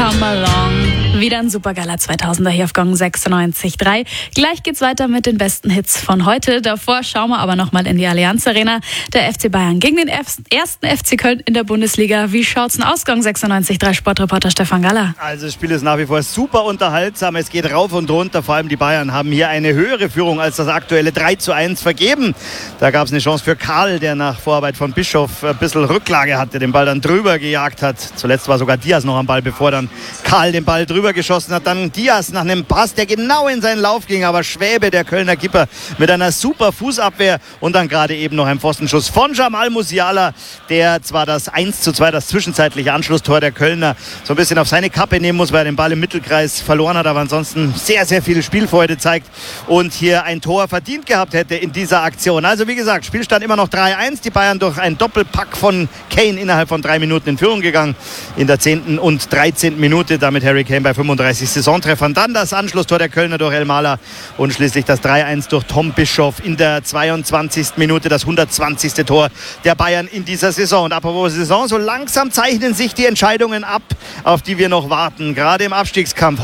Come Along. Wieder ein supergeiler 2000er hier auf Gong 96.3. Gleich geht's weiter mit den besten Hits von heute. Davor schauen wir aber nochmal in die Allianz Arena. Der FC Bayern gegen den ersten FC Köln in der Bundesliga. Wie schaut's denn aus, Gong 96.3 Sportreporter Stefan Galler? Also das Spiel ist nach wie vor super unterhaltsam. Es geht rauf und runter. Vor allem die Bayern haben hier eine höhere Führung als das aktuelle 3:1 vergeben. Da gab es eine Chance für Karl, der nach Vorarbeit von Bischof ein bisschen Rücklage hatte, den Ball dann drüber gejagt hat. Zuletzt war sogar Diaz noch am Ball, bevor dann Karl den Ball drüber geschossen hat. Dann Diaz nach einem Pass, der genau in seinen Lauf ging. Aber Schwäbe, der Kölner Keeper, mit einer super Fußabwehr und dann gerade eben noch ein Pfostenschuss von Jamal Musiala, der zwar das 1:2, das zwischenzeitliche Anschlusstor der Kölner, so ein bisschen auf seine Kappe nehmen muss, weil er den Ball im Mittelkreis verloren hat, aber ansonsten sehr, sehr viel Spielfreude zeigt und hier ein Tor verdient gehabt hätte in dieser Aktion. Also wie gesagt, Spielstand immer noch 3:1. Die Bayern durch einen Doppelpack von Kane innerhalb von 3 Minuten in Führung gegangen. In der 10. und 13. Minute, damit Harry Kane bei 35 Saisontreffern. Dann das Anschlusstor der Kölner durch Elmalah und schließlich das 3:1 durch Tom Bischof in der 22. Minute, das 120. Tor der Bayern in dieser Saison. Und apropos Saison, so langsam zeichnen sich die Entscheidungen ab, auf die wir noch warten. Gerade im Abstiegskampf.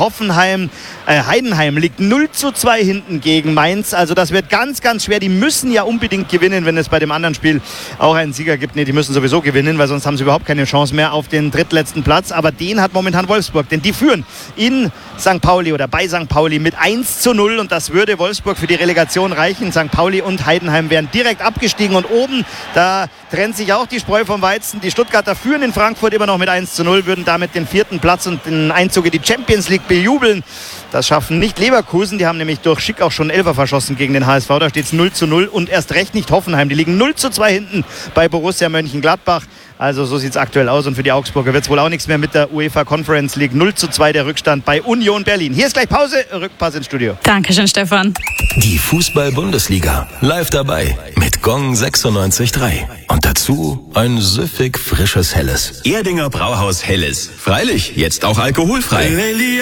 Heidenheim liegt 0:2 hinten gegen Mainz. Also das wird ganz, ganz schwer. Die müssen ja unbedingt gewinnen, wenn es bei dem anderen Spiel auch einen Sieger gibt. Nee, die müssen sowieso gewinnen, weil sonst haben sie überhaupt keine Chance mehr auf den drittletzten Platz. Aber den hat momentan Wolfsburg, denn die führen in St. Pauli oder bei St. Pauli mit 1:0 und das würde Wolfsburg für die Relegation reichen. St. Pauli und Heidenheim wären direkt abgestiegen und oben, da trennt sich auch die Spreu vom Weizen. Die Stuttgarter führen in Frankfurt immer noch mit 1:0, würden damit den 4. Platz und den Einzug in die Champions League bejubeln. Das schaffen nicht Leverkusen, die haben nämlich durch Schick auch schon 11er verschossen gegen den HSV. Da steht es 0:0 und erst recht nicht Hoffenheim. Die liegen 0:2 hinten bei Borussia Mönchengladbach. Also so sieht es aktuell aus und für die Augsburger wird es wohl auch nichts mehr mit der UEFA Conference League. 0:2 der Rückstand bei Union Berlin. Hier ist gleich Pause, Rückpass ins Studio. Dankeschön, Stefan. Die Fußball-Bundesliga live dabei mit Gong 96.3. Und dazu ein süffig frisches Helles. Erdinger Brauhaus Helles. Freilich, jetzt auch alkoholfrei.